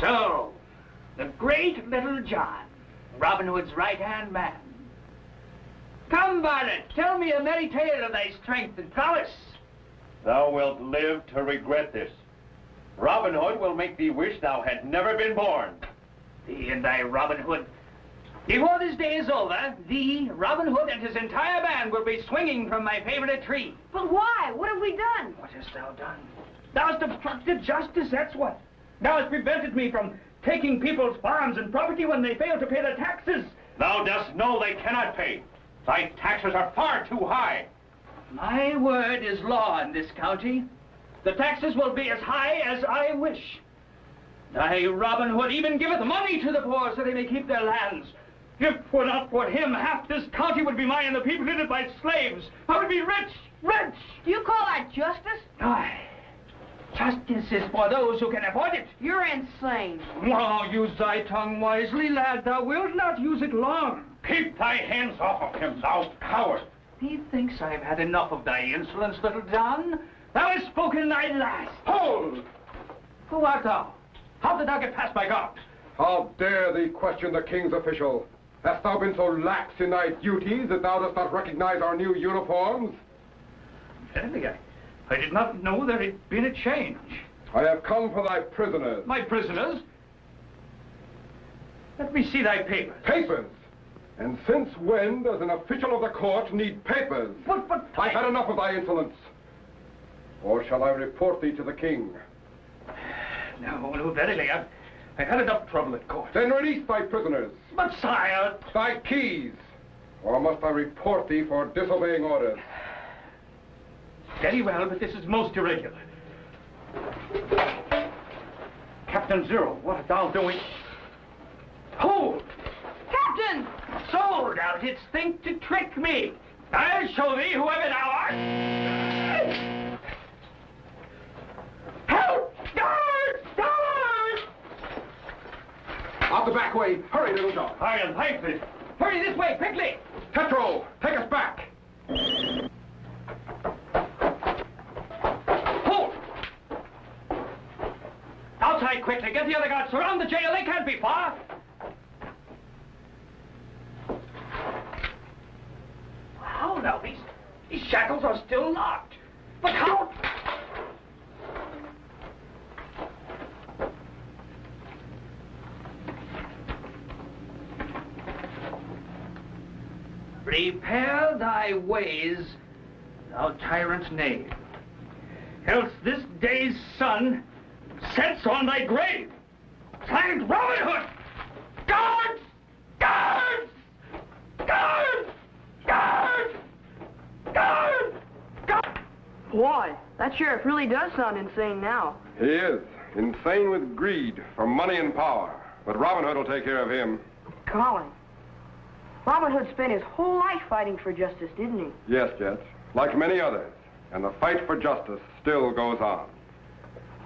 So, the great Little John, Robin Hood's right-hand man. Come, varlet, tell me a merry tale of thy strength and prowess. Thou wilt live to regret this. Robin Hood will make thee wish thou had never been born. Thee and thy Robin Hood. Before this day is over, thee, Robin Hood, and his entire band will be swinging from my favorite tree. But why? What have we done? What hast thou done? Thou hast obstructed justice, that's what. Thou hast prevented me from taking people's farms and property when they fail to pay their taxes. Thou dost know they cannot pay. Thy taxes are far too high. My word is law in this county. The taxes will be as high as I wish. Thy Robin Hood even giveth money to the poor so they may keep their lands. If it were not for him, half this county would be mine and the people in it by slaves. I would be rich, rich! Do you call that justice? Aye. Justice is for those who can afford it. You're insane. Now use thy tongue wisely, lad. Thou wilt not use it long. Keep thy hands off of him, thou coward. Methinks I've had enough of thy insolence, Little John. Thou hast spoken thy last. Hold! Who art thou? How did thou get past my guard? How dare thee question the king's official? Hast thou been so lax in thy duties that thou dost not recognize our new uniforms? Verily, I did not know there had been a change. I have come for thy prisoners. My prisoners? Let me see thy papers. Papers? And since when does an official of the court need papers? But I've had enough of thy insolence. Or shall I report thee to the king? No, verily, I've had enough trouble at court. Then release thy prisoners. But, sire... Thy keys. Or must I report thee for disobeying orders? Very well, but this is most irregular. Captain Zero, what art thou doing? Hold! Captain! Sold out its think to trick me. I'll show thee whoever thou art. Help! Guard! Guard! Out the back way. Hurry, Little John. I'll thank thee. Hurry this way, quickly! Petro, take us back. Hold! Outside, quickly. Get the other guards. Surround the jail. They can't be far. How now? These shackles are still locked. But how? Prepare thy ways, thou tyrant knave, else this day's sun sets on thy grave. Signed, Robin Hood! Guards! Guards! Guards! Guards! Guards! Guards! Why? That sheriff really does sound insane now. He is. Insane with greed for money and power. But Robin Hood will take care of him. Colin. Robin Hood spent his whole life fighting for justice, didn't he? Yes, Jet. Like many others. And the fight for justice still goes on.